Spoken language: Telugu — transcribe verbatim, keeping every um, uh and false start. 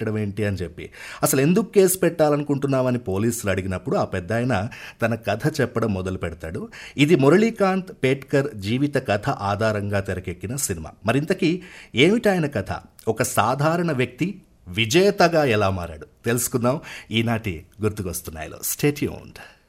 పెట్టడం ఏంటి అని చెప్పి. అసలు ఎందుకు కేసు పెట్టాలనుకుంటున్నామని పోలీసులు అడిగినప్పుడు ఆ పెద్దాయన తన కథ చెప్పడం మొదలు పెడతాడు. ఇది మురళీకాంత్ పేట్కర్ జీవిత కథ ఆధారంగా తెరకెక్కిన సినిమా. మరింతకీ ఏమిటాయన కథ? ఒక సాధారణ వ్యక్తి విజేతగా ఎలా మారాడు తెలుసుకుందాం ఈనాటి గుర్తుకొస్తున్నాయిలో. Stay tuned.